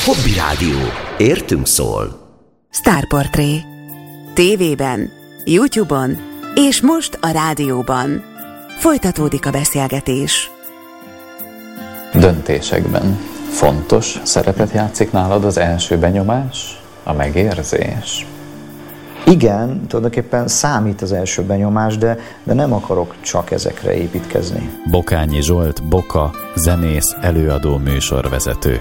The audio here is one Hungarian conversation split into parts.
Hobby Rádió. Értünk szól. Sztárportré. TV-ben, YouTube-on és most a rádióban. Folytatódik a beszélgetés. Döntésekben fontos szerepet játszik nálad az első benyomás, a megérzés? Igen, tulajdonképpen számít az első benyomás, de nem akarok csak ezekre építkezni. Bokányi Zsolt, Boka, zenész, előadó, műsorvezető.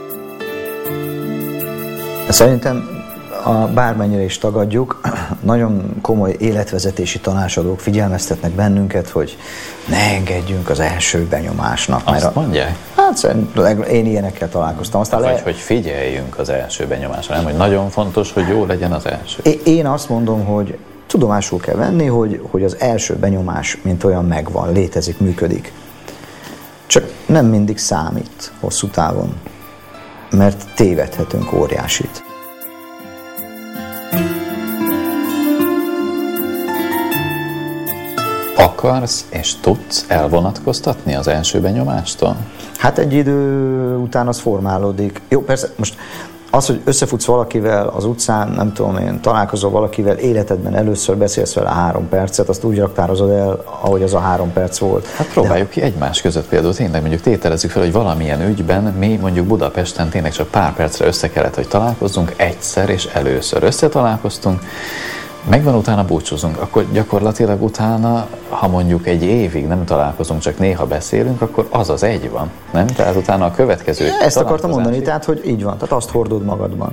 Szerintem bármennyire is tagadjuk, nagyon komoly életvezetési tanácsadók figyelmeztetnek bennünket, hogy ne engedjünk az első benyomásnak. Azt mondják? Hát szerintem én ilyenekkel találkoztam. Aztán hogy figyeljünk az első benyomásra, nem? Hogy nagyon fontos, hogy jó legyen az első. Én azt mondom, hogy tudomásul kell venni, hogy az első benyomás mint olyan megvan, létezik, működik. Csak nem mindig számít hosszú távon, mert tévedhetünk óriásit. Akarsz és tudsz elvonatkoztatni az első benyomástól? Hát egy idő után az formálódik. Jó, persze, most az, hogy összefutsz valakivel az utcán, nem tudom én, találkozol valakivel, életedben először beszélsz vele 3 percet, azt úgy raktározod el, ahogy az a 3 perc volt. Hát próbáljuk ki egymás között például, tényleg mondjuk tételezzük fel, hogy valamilyen ügyben mi mondjuk Budapesten tényleg csak pár percre össze kellett, hogy találkozzunk egyszer, és először összetalálkoztunk, megvan, utána búcsúzunk, akkor gyakorlatilag utána, ha mondjuk egy évig nem találkozunk, csak néha beszélünk, akkor az egy van, nem? Tehát utána a következő... Ezt akartam mondani, tehát, hogy így van, tehát azt hordod magadban.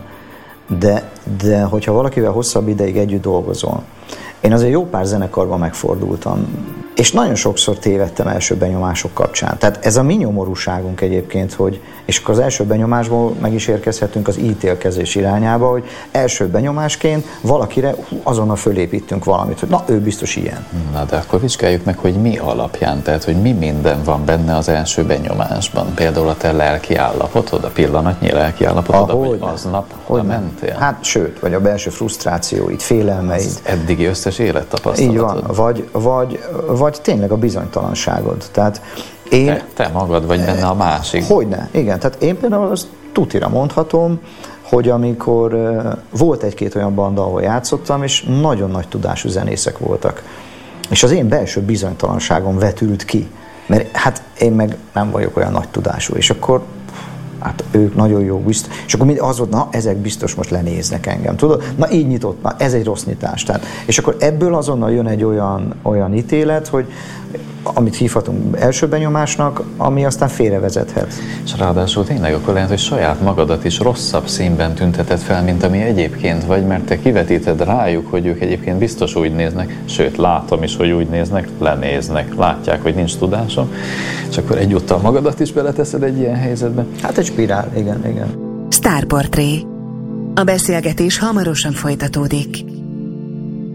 De hogyha valakivel hosszabb ideig együtt dolgozol, én azért jó pár zenekarban megfordultam, és nagyon sokszor tévedtem első benyomások kapcsán. Tehát ez a mi nyomorúságunk egyébként, és akkor az első benyomásból meg is érkezhetünk az ítélkezés irányába, hogy első benyomásként valakire azonnal fölépítünk valamit, hogy na, ő biztos ilyen. Na, de akkor vizsgáljuk meg, hogy mi alapján, tehát hogy mi minden van benne az első benyomásban. Például a te lelki állapotod, a pillanatnyi lelki állapotod, vagy aznap mentél? Hát sőt, vagy a belső frusztrációid, félelmeid. Az eddigi összes élettapasztalatod. Így van, vagy tényleg a bizonytalanságod. Tehát te magad vagy benne a másik. Hogyne, igen. Tehát én például azt tutira mondhatom, hogy amikor volt egy-két olyan banda, ahol játszottam, és nagyon nagy tudású zenészek voltak. És az én belső bizonytalanságom vetült ki. Mert hát én meg nem vagyok olyan nagy tudású. És akkor hát ők nagyon jók, biztos. És akkor az volt, na ezek biztos most lenéznek engem, tudod? Na így nyitott, na ez egy rossz nyitás. Tehát, és akkor ebből azonnal jön egy olyan ítélet, hogy amit hívhatunk első benyomásnak, ami aztán félrevezethet. És ráadásul tényleg akkor lehet, hogy saját magadat is rosszabb színben tünteted fel, mint ami egyébként vagy, mert te kivetíted rájuk, hogy ők egyébként biztos úgy néznek, sőt látom is, hogy úgy néznek, lenéznek, látják, hogy nincs tudásom, és akkor egyúttal magadat is beleteszed egy ilyen helyzetbe. Hát egy spirál, igen. Sztárportré. A beszélgetés hamarosan folytatódik.